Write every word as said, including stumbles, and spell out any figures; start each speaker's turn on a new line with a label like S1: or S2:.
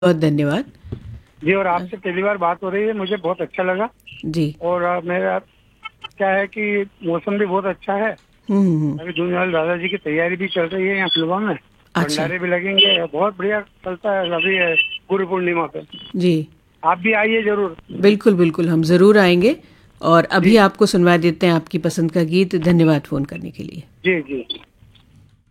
S1: बहुत धन्यवाद।
S2: जी, और आपसे पहली बार बात हो रही है, मुझे बहुत अच्छा लगा।
S1: जी।
S2: और अ, मेरा क्या है कि मौसम भी बहुत अच्छा है।
S1: हुँ, हुँ, हुँ।
S2: अभी जून वाले दादाजी की तैयारी भी चल रही है यहाँ फिल्मों में,
S1: अच्छा।
S2: भंडारे भी लगेंगे, बहुत बढ़िया चलता है अभी अ, गुरु पूर्णिमा पे।
S1: जी।
S2: आप भी आइए ज़रूर।
S1: बिल्कुल, बिल्कुल, हम ज़रूर आएँगे और
S2: जी,
S1: अभी आपको सुनवा देते हैं आपकी पसंद का गीत। धन्यवाद फ़ोन करने के लिए।
S2: जी, जी।